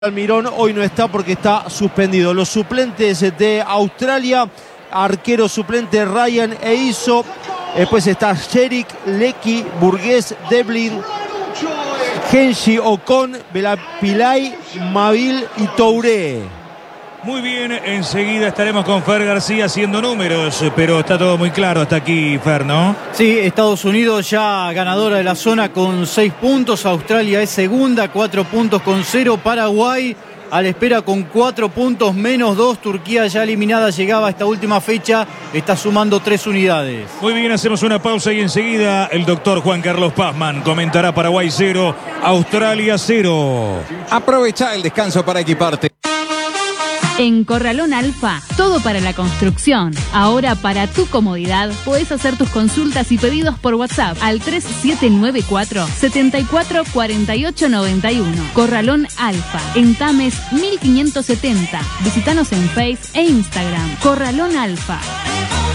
Almirón hoy no está porque está suspendido. Los suplentes de Australia, arquero suplente Ryan Eiso, después está Sherik, Lecky, Burgués, Devlin, Genshi, Ocon, Belapilay, Mabil y Touré. Muy bien, enseguida estaremos con Fer García haciendo números, pero está todo muy claro hasta aquí, Fer, ¿no? Sí, Estados Unidos ya ganadora de la zona con 6 puntos, Australia es segunda, 4 puntos con 0, Paraguay a la espera con 4 puntos menos 2, Turquía ya eliminada, llegaba a esta última fecha, está sumando 3 unidades. Muy bien, hacemos una pausa y enseguida el doctor Juan Carlos Pazman comentará Paraguay 0, Australia 0. Aprovecha el descanso para equiparte. En Corralón Alfa, todo para la construcción. Ahora, para tu comodidad, podés hacer tus consultas y pedidos por WhatsApp al 3794 74 48 91. Corralón Alfa, en Tames 1570. Visítanos en Face e Instagram. Corralón Alfa.